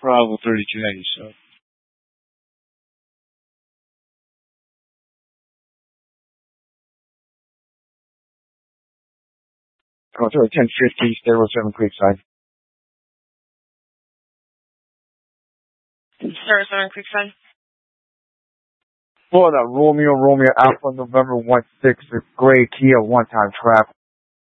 Probably 30K, so. Oh, sorry, 1050, 07 Creekside. 07 Creekside. Florida, Romeo, Alpha, November 16, the gray Kia one-time trap.